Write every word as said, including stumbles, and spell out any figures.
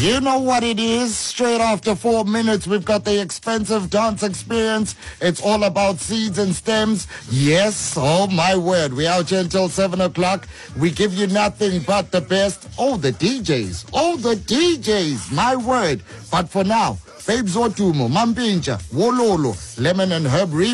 You know what it is? Straight after four minutes, we've got the expensive dance experience. It's all about seeds and stems. Yes, oh my word. We're out here until seven o'clock. We give you nothing but the best. Oh, the D Js. Oh, the D Js. My word. But for now, Babes Otumo, Mampincha, Wololo, Lemon and Herb Remix.